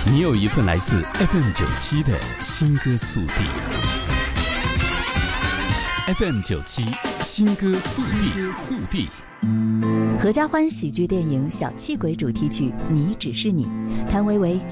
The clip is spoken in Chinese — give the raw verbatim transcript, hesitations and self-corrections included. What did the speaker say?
你有一份来自 F M 九七的新歌速递。F M 九七新歌速递速递。 合家欢喜剧电影《小气鬼》主题曲《你只是你》，谭维维